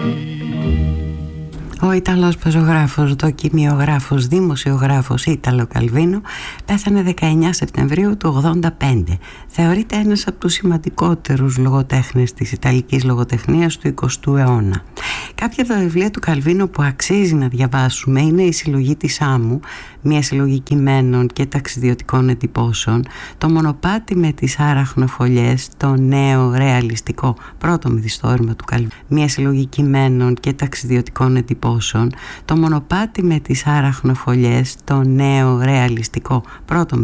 Ο Ιταλός πεζογράφος, δοκιμιογράφος, δημοσιογράφος Ίταλο Καλβίνο πέθανε 19 Σεπτεμβρίου του 1985. Θεωρείται ένας από τους σημαντικότερους λογοτέχνες της Ιταλικής λογοτεχνίας του 20ου αιώνα. Κάποια από τα βιβλία του Καλβίνο που αξίζει να διαβάσουμε είναι η συλλογή της Άμμου, μια συλλογή κειμένων και ταξιδιωτικών εντυπώσεων, το μονοπάτι με τις άραχνοφολιές, το νέο ρεαλιστικό πρώτο μυθιστόρημα του Καλβίνο, μια συλλογή κειμένων και ταξιδιωτικών εντυπώσεων, το μονοπάτι με τις άραχνοφολιές, το νέο ρεαλιστικό πρώτο